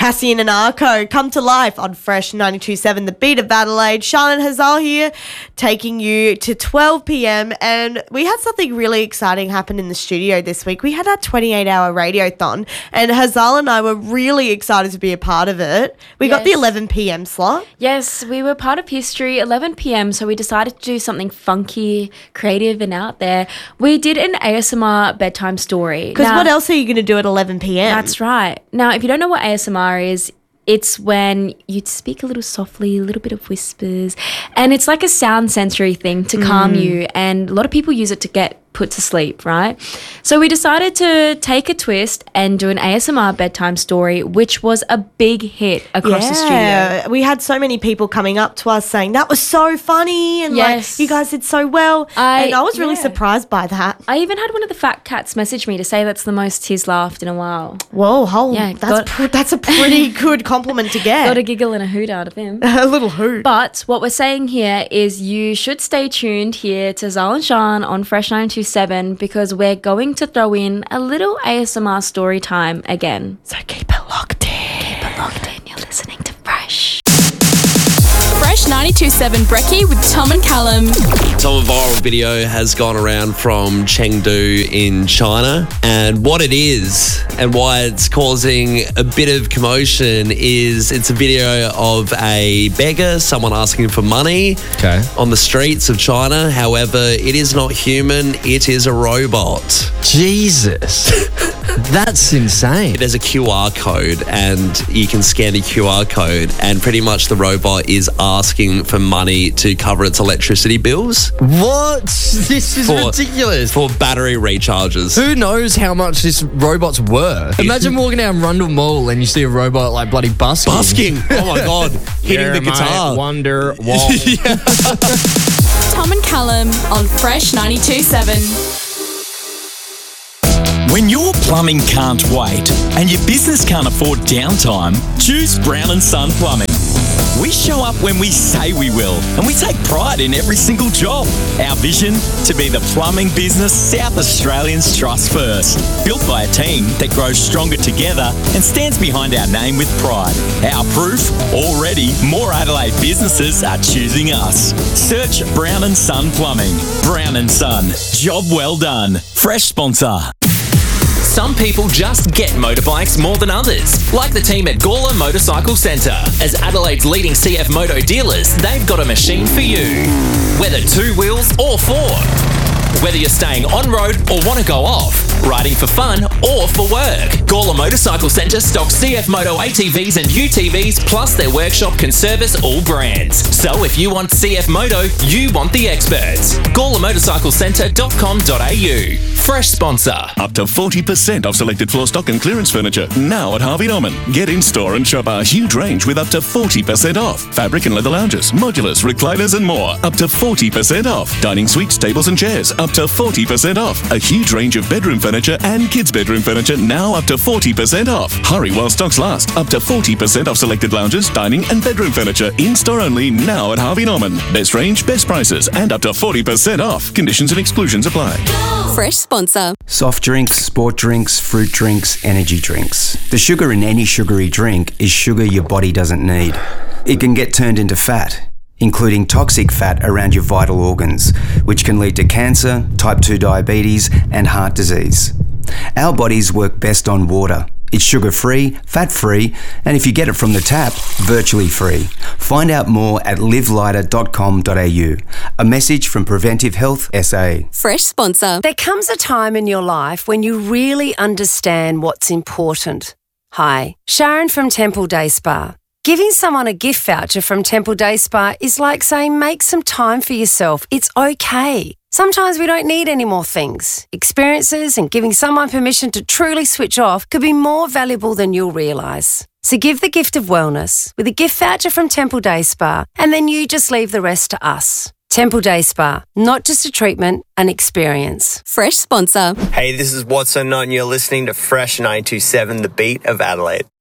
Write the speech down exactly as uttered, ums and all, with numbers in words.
Cassian and Arco come to life on Fresh ninety-two point seven, the beat of Adelaide. Sean and Hazal here, taking you to twelve p.m. And we had something really exciting happen in the studio this week. We had our twenty-eight hour radiothon, and Hazal and I were really excited to be a part of it. We yes. got the eleven p.m. slot. Yes, we were part of history, eleven p.m, so we decided to do something funky, creative and out there. We did an A S M R bedtime story. Because what else are you going to do at eleven p.m? That's right. Now, if you don't know what A S M R is, it's when you speak a little softly, a little bit of whispers, and it's like a sound sensory thing to calm mm. you, and a lot of people use it to get put to sleep, right? So we decided to take a twist and do an A S M R bedtime story, which was a big hit across yeah, the studio. We had so many people coming up to us saying, that was so funny, and yes. like, you guys did so well. I, and I was really yeah. surprised by that. I even had one of the fat cats message me to say that's the most he's laughed in a while. Whoa, hold, yeah, that's, got, pr- that's a pretty good compliment to get. Got a giggle and a hoot out of him. A little hoot. But what we're saying here is you should stay tuned here to Zal and Sean on Fresh ninety-two point seven, because we're going to throw in a little A S M R story time again. So keep it locked in. Keep it locked in. You're listening to Fresh. Fresh ninety-two point seven Brekkie with Tom and Callum. So a viral video has gone around from Chengdu in China, and what it is and why it's causing a bit of commotion is it's a video of a beggar, someone asking for money okay. on the streets of China. However, it is not human, it is a robot. Jesus. That's insane. There's a Q R code, and you can scan the Q R code, and pretty much the robot is asking for money to cover its electricity bills. What? This is for, ridiculous. For battery recharges. Who knows how much this robot's worth? Imagine walking down Rundle Mall and you see a robot like bloody busking. Busking. Oh my God. Hitting You're the guitar. Wonder wall. Tom and Callum on Fresh ninety-two point seven. When your plumbing can't wait and your business can't afford downtime, choose Brown and Son Plumbing. We show up when we say we will, and we take pride in every single job. Our vision, to be the plumbing business South Australians trust first. Built by a team that grows stronger together and stands behind our name with pride. Our proof, already more Adelaide businesses are choosing us. Search Brown and Son Plumbing. Brown and Son. Job well done. Fresh sponsor. Some people just get motorbikes more than others, like the team at Gawler Motorcycle Centre. As Adelaide's leading C F Moto dealers, they've got a machine for you. Whether two wheels or four. Whether you're staying on road or want to go off, riding for fun or for work, Gawler Motorcycle Centre stocks C F Moto A T Vs and U T Vs, plus their workshop can service all brands. So if you want C F Moto, you want the experts. Gawler Motorcycle Centre dot com dot a u. Fresh sponsor. Up to forty percent off selected floor stock and clearance furniture now at Harvey Norman. Get in store and shop our huge range with up to forty percent off. Fabric and leather lounges, modulars, recliners and more. Up to forty percent off. Dining suites, tables and chairs. Up to forty percent off. A huge range of bedroom furniture and kids' bedroom furniture now up to forty percent off. Hurry while stocks last. Up to forty percent off selected lounges, dining and bedroom furniture. In-store only now at Harvey Norman. Best range, best prices and up to forty percent off. Conditions and exclusions apply. Fresh sponsor. Soft drinks, sport drinks, fruit drinks, energy drinks. The sugar in any sugary drink is sugar your body doesn't need. It can get turned into fat, including toxic fat around your vital organs, which can lead to cancer, type two diabetes, and heart disease. Our bodies work best on water. It's sugar-free, fat-free, and if you get it from the tap, virtually free. Find out more at live lighter dot com dot a u. A message from Preventive Health S A. Fresh sponsor. There comes a time in your life when you really understand what's important. Hi, Sharon from Temple Day Spa. Giving someone a gift voucher from Temple Day Spa is like saying make some time for yourself. It's okay. Sometimes we don't need any more things. Experiences and giving someone permission to truly switch off could be more valuable than you'll realise. So give the gift of wellness with a gift voucher from Temple Day Spa, and then you just leave the rest to us. Temple Day Spa, not just a treatment, an experience. Fresh sponsor. Hey, this is Watson, and you're listening to Fresh ninety-two point seven, the beat of Adelaide.